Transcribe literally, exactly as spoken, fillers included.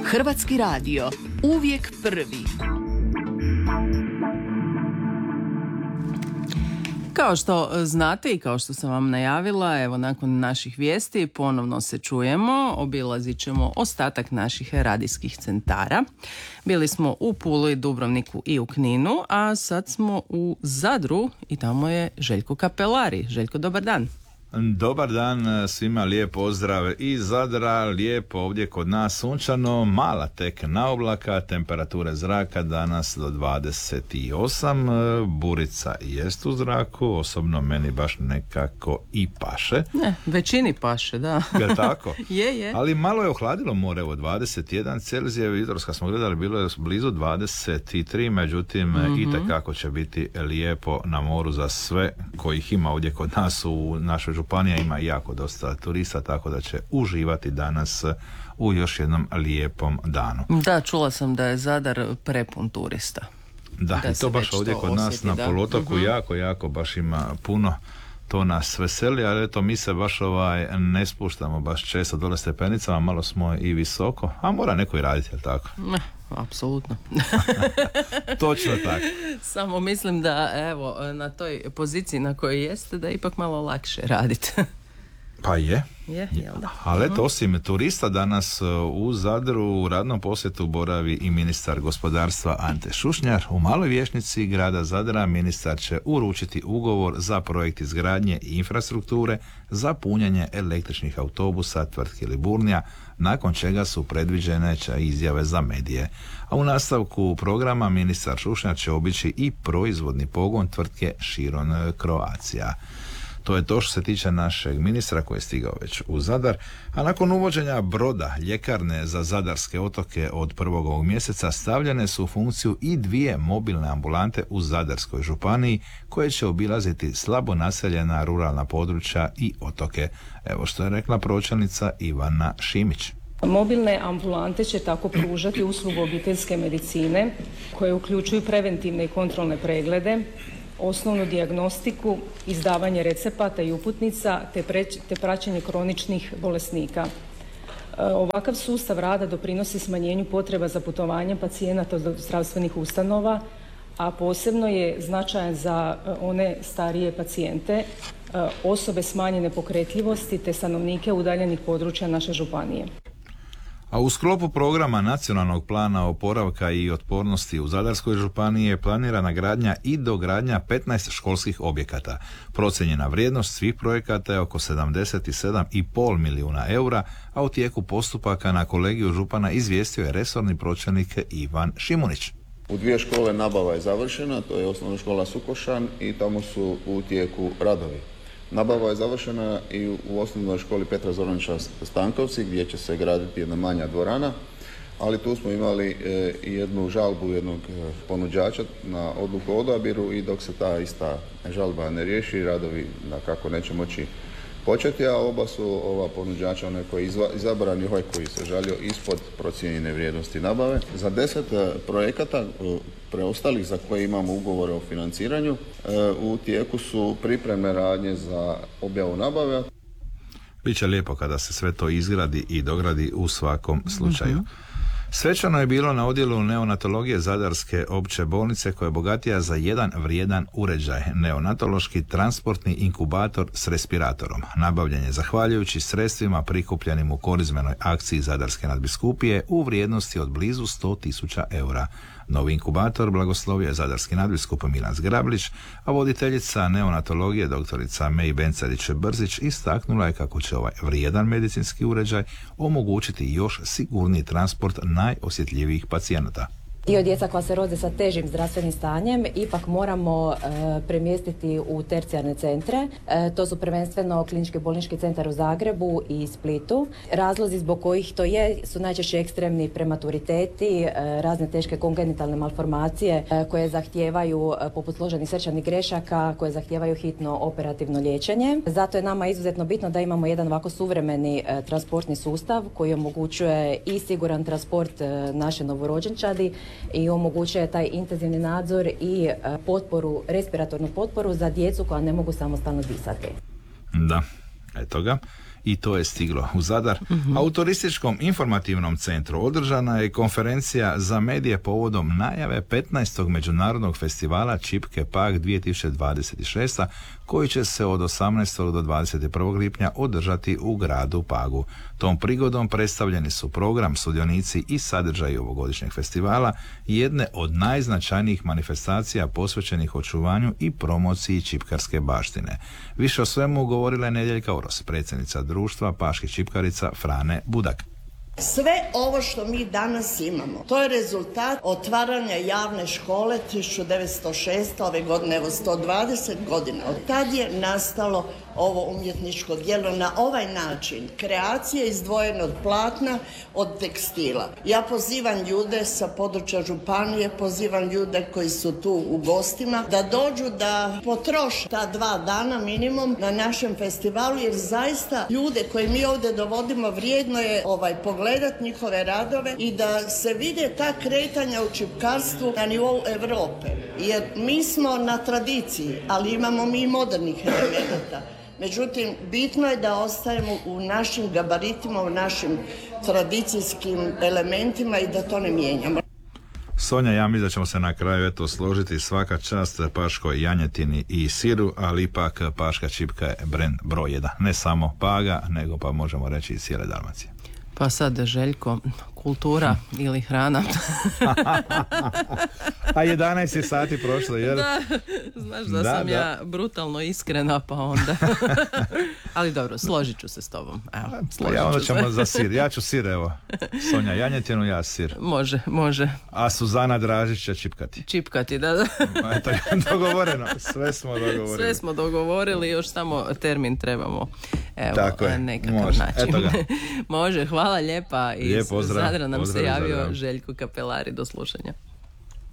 Hrvatski radio, uvijek prvi. Kao što znate i kao što sam vam najavila, evo nakon naših vijesti ponovno se čujemo, obilazit ćemo ostatak naših radijskih centara. Bili smo u Puli, Dubrovniku i u Kninu, a sad smo u Zadru i tamo je Željko Kapelari. Željko, dobar dan. Dobar dan svima, lijep pozdrav iz Zadra, lijepo ovdje kod nas sunčano, mala tek naoblaka, temperature zraka danas do dvadeset osam, burica jest u zraku, osobno meni baš nekako i paše. Ne, većini paše, da. Je tako? je, je. Ali malo je ohladilo more, evo dvadeset jedan Celzijev, jutros kad smo gledali bilo je blizu dvadeset tri, međutim mm-hmm. itekako će biti lijepo na moru za sve kojih ima ovdje kod nas u našoj županija, ima jako dosta turista, tako da će uživati danas u još jednom lijepom danu. Da, čula sam da je Zadar prepun turista. Da, da i to baš ovdje kod nas na poluotoku uh-huh. jako, jako baš ima puno. To nas veseli, ali eto mi se baš ovaj ne spuštamo baš često dole stepenicama, malo smo i visoko, a mora neko i raditi, jel tako? Ne, apsolutno. Točno tako. Samo mislim da evo na toj poziciji na kojoj jeste da je ipak malo lakše raditi. Pa je. Je, jel da? Ali eto, osim turista danas u Zadru u radnom posjetu boravi i ministar gospodarstva Ante Šušnjar. U Maloj vijećnici grada Zadra ministar će uručiti ugovor za projekt izgradnje i infrastrukture za punjenje električnih autobusa tvrtke Liburnija, nakon čega su predviđene izjave za medije. A u nastavku programa ministar Šušnjar će obići i proizvodni pogon tvrtke Širon Croatia. To je to što se tiče našeg ministra koji je stigao već u Zadar, a nakon uvođenja broda ljekarne za zadarske otoke od prvog ovog mjeseca stavljene su u funkciju i dvije mobilne ambulante u Zadarskoj županiji koje će obilaziti slabo naseljena ruralna područja i otoke. Evo što je rekla pročelnica Ivana Šimić. Mobilne ambulante će tako pružati uslugu obiteljske medicine koje uključuju preventivne i kontrolne preglede, osnovnu dijagnostiku, izdavanje recepata i uputnica te, preć, te praćenje kroničnih bolesnika. E, ovakav sustav rada doprinosi smanjenju potreba za putovanje pacijenata do zdravstvenih ustanova, a posebno je značajan za one starije pacijente, e, osobe smanjene pokretljivosti te stanovnike udaljenih područja naše županije. A u sklopu programa Nacionalnog plana oporavka i otpornosti u Zadarskoj županiji je planirana gradnja i dogradnja petnaest školskih objekata. Procijenjena vrijednost svih projekata je oko sedamdeset sedam zarez pet milijuna eura, a u tijeku postupaka na kolegiju župana izvijestio je resorni pročelnik Ivan Šimunić. U dvije škole nabava je završena, to je osnovna škola Sukošan i tamo su u tijeku radovi. Nabava je završena i u osnovnoj školi Petra Zoranića Stankovci gdje će se graditi jedna manja dvorana, ali tu smo imali e, jednu žalbu jednog ponuđača na odluku o odabiru i dok se ta ista žalba ne riješi, radovi dakako neće moći početi, a oba su ova ponuđača, onaj koji je izabran i ovaj koji se žalio ispod procijenjene vrijednosti nabave. Za deset projekata preostalih za koje imamo ugovore o financiranju, u tijeku su pripremne radnje za objavu nabave. Biće lijepo kada se sve to izgradi i dogradi u svakom slučaju. Mm-hmm. Svečano je bilo na odjelu neonatologije Zadarske opće bolnice koja je bogatija za jedan vrijedan uređaj, neonatološki transportni inkubator s respiratorom. Nabavljen je zahvaljujući sredstvima prikupljenim u korizmenoj akciji Zadarske nadbiskupije u vrijednosti od blizu sto tisuća eura. Novi inkubator blagoslovio je zadarski nadbiskup Milan Zgrablić, a voditeljica neonatologije doktorica Mej Bencarić-Brzić istaknula je kako će ovaj vrijedan medicinski uređaj omogućiti još sigurniji transport najosjetljivijih pacijenata. Dio djeca koja se rode sa težim zdravstvenim stanjem ipak moramo e, premjestiti u tercijarne centre. E, to su prvenstveno Klinički bolnički centar u Zagrebu i Splitu. Razlozi zbog kojih to je su najčešće ekstremni prematuriteti, e, razne teške kongenitalne malformacije e, koje zahtijevaju, e, poput složenih srčanih grešaka, koje zahtijevaju hitno operativno liječenje. Zato je nama izuzetno bitno da imamo jedan ovako suvremeni e, transportni sustav koji omogućuje i siguran transport e, naše novorođenčadi i omogućuje taj intenzivni nadzor i potporu, respiratornu potporu za djecu koja ne mogu samostalno disati. Da, eto ga. i to je stiglo u Zadar. Mm-hmm. A u Turističkom informativnom centru održana je konferencija za medije povodom najave petnaestog međunarodnog festivala Čipke Pag dvije tisuće dvadeset šest koji će se od osamnaestog do dvadeset prvog lipnja održati u gradu Pagu. Tom prigodom predstavljeni su program, sudionici i sadržaji ovogodišnjeg festivala, jedne od najznačajnijih manifestacija posvećenih očuvanju i promociji čipkarske baštine. Više o svemu govorila je Nedjeljka Oros, predsjednica društva paških čipkarica Frane Budak. Sve ovo što mi danas imamo, to je rezultat otvaranja javne škole tisuću devetsto šeste. ove godine, evo sto dvadeset godina. Od tad je nastalo ovo umjetničko djelo na ovaj način. Kreacija izdvojena od platna, od tekstila. Ja pozivam ljude sa područja županije, pozivam ljude koji su tu u gostima, da dođu da potroše ta dva dana minimum na našem festivalu, jer zaista ljude koje mi ovdje dovodimo vrijedno je ovaj pogledat njihove radove i da se vide ta kretanja u čipkarstvu na nivou Europe. Jer mi smo na tradiciji, ali imamo mi i modernih elemenata. Međutim, bitno je da ostajemo u našim gabaritima, u našim tradicijskim elementima i da to ne mijenjamo. Sonja, ja mislim da ćemo se na kraju eto složiti, svaka čast paškoj janjetini i siru, ali ipak paška čipka je brend broj jedan. Ne samo Paga, nego pa možemo reći i cijele Dalmacije. Pa sad, Željko, kultura ili hrana? A jedanaest je sati prošlo, jer... Da, znaš da, da sam da. ja brutalno iskrena, pa onda... Ali dobro, složit ću se s tobom. Evo, pa ja onda ćemo za sir. Ja ću sir, evo. Sonja janjetinu, ja sir. Može, može. A Suzana Dražić će čipkati. Čipkati, da, da. Eto, dogovoreno. Sve smo dogovorili. Sve smo dogovorili, još samo termin trebamo. Evo, tako je. Nekakav Može. način. Eto ga. Može, hvala lijepa. Iz Lijep pozdrav. Zadra nam pozdrav, se javio Zadra. Željko Kapelari. Do slušanja.